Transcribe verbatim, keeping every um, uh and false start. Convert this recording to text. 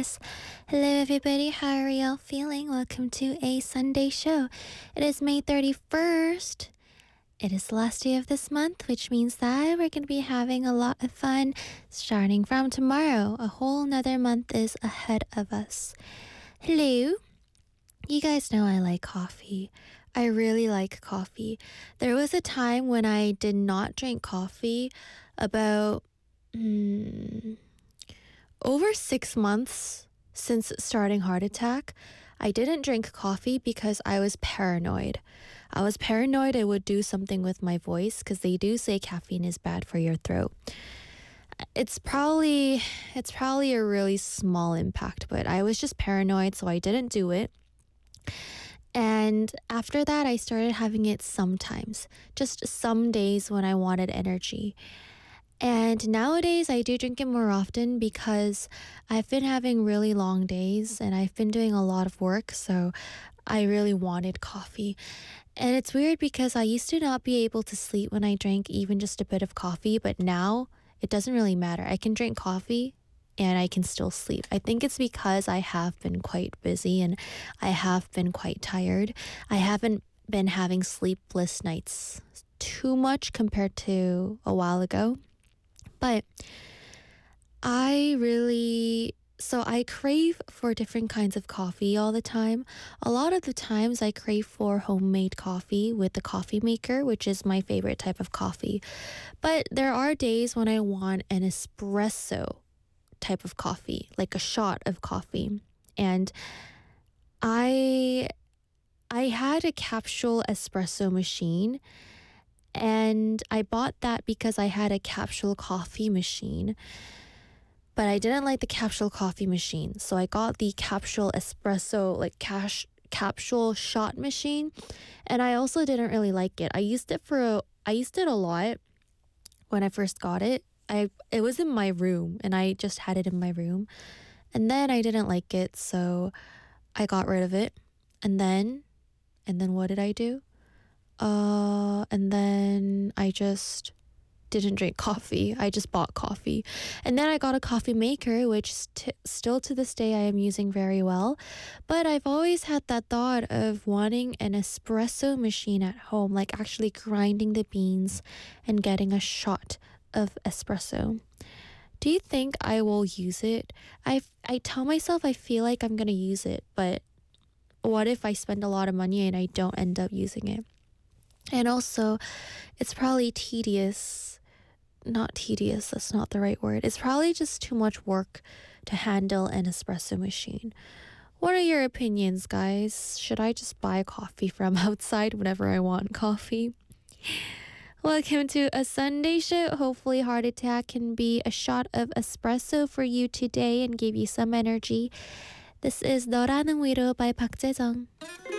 Yes. Hello, everybody. How are y'all feeling? Welcome to a Sunday show. It is May thirty-first. It is the last day of this month, which means that we're going to be having a lot of fun starting from tomorrow. A whole nother month is ahead of us. Hello. You guys know I like coffee. I really like coffee. There was a time when I did not drink coffee about mm, over six months since starting heart attack. I didn't drink coffee because I was paranoid. I was paranoid it would do something with my voice because they do say caffeine is bad for your throat. It's probably it's probably a really small impact, but I was just paranoid, so I didn't do it. And after that, I started having it sometimes, just some days when I wanted energy. And nowadays, I do drink it more often because I've been having really long days and I've been doing a lot of work, so I really wanted coffee. And it's weird because I used to not be able to sleep when I drank even just a bit of coffee, but now it doesn't really matter. I can drink coffee and I can still sleep. I think it's because I have been quite busy and I have been quite tired. I haven't been having sleepless nights too much compared to a while ago. But I really, so I crave for different kinds of coffee all the time. A lot of the times I crave for homemade coffee with the coffee maker, which is my favorite type of coffee. But there are days when I want an espresso type of coffee, like a shot of coffee. And I I had a capsule espresso machine, and I bought that because I had a capsule coffee machine. But I didn't like the capsule coffee machine, so I got the capsule espresso, like cash capsule shot machine, and I also didn't really like it. I used it for a, I used it a lot when I first got it. I it was in my room and I just had it in my room. And then I didn't like it, so I got rid of it. And then and then what did I do? Uh and then I just didn't drink coffee. I just bought coffee. And then I got a coffee maker, which st- still to this day I am using very well. But I've always had that thought of wanting an espresso machine at home, like actually grinding the beans and getting a shot of espresso. Do you think I will use it? I I tell myself I feel like I'm going to use it, but what if I spend a lot of money and I don't end up using it? And also, it's probably tedious. Not tedious, that's not the right word. It's probably just too much work to handle an espresso machine. What are your opinions, guys? Should I just buy coffee from outside whenever I want coffee? Welcome to a Sunday show. Hopefully Heart Attack can be a shot of espresso for you today and give you some energy. This is 너라는 위로 by Park Jae-jung.